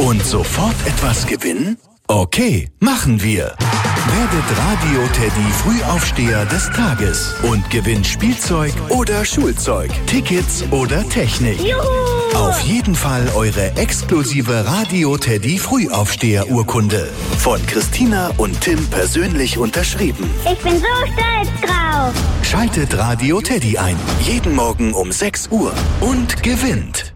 Und sofort etwas gewinnen? Okay, machen wir. Werdet Radio Teddy Frühaufsteher des Tages und gewinnt Spielzeug oder Schulzeug, Tickets oder Technik. Juhu! Auf jeden Fall eure exklusive Radio Teddy Frühaufsteher-Urkunde. Von Christina und Tim persönlich unterschrieben. Ich bin so stolz drauf. Schaltet Radio Teddy ein. Jeden Morgen um 6 Uhr. Und gewinnt.